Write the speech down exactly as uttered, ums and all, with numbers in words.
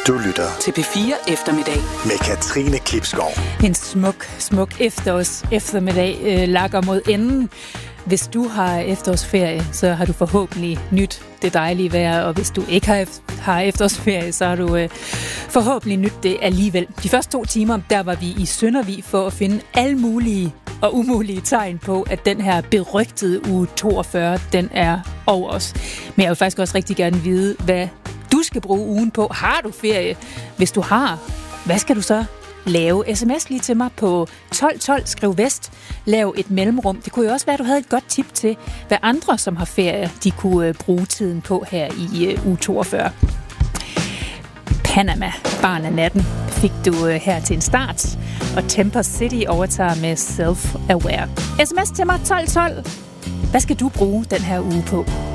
Du lytter til P fire Eftermiddag med Katrine Klipskov. En smuk, smuk efterårs eftermiddag øh, lakker mod enden. Hvis du har efterårsferie, så har du forhåbentlig nyt det dejlige vejr, og hvis du ikke har, har efterårsferie, så har du øh, forhåbentlig nyt det alligevel. De første to timer, der var vi i Søndervig for at finde alle mulige og umulige tegn på, at den her berygtede uge toogfyrre, den er over os. Men jeg vil faktisk også rigtig gerne vide, hvad du skal bruge ugen på. Har du ferie? Hvis du har, hvad skal du så lave? Sms lige til mig på tolv tolv, skriv vest, lav et mellemrum. Det kunne jo også være, at du havde et godt tip til, hvad andre, som har ferie, de kunne bruge tiden på her i uge toogfyrre. Panama, barn af natten, fik du her til en start, og Temper City overtager med Self-Aware. Sms til mig tolv tolv. Hvad skal du bruge den her uge på?